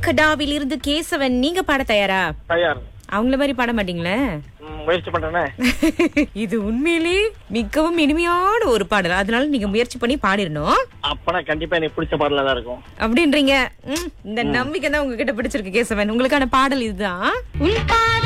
கடாவில் இருந்து கேசவன், நீங்க பாட தயாரா? தயார். அவங்கள மாதிரி பாட மாட்டீங்களே. முயற்சி பண்றேனே. இது உண்மையிலே மிகவும் இனிமையான ஒரு பாடல், அதனால நீங்க முயற்சி பண்ணி பாடிடணும். அப்பனா கண்டிப்பா எனக்கு பிடிச்ச பாடலா தான் இருக்கும் அப்படின்றீங்க. இந்த நம்பிக்கை தான் உங்ககிட்ட பிடிச்சிருக்கு கேசவன். உங்களுக்கான பாடல் இதுதான்.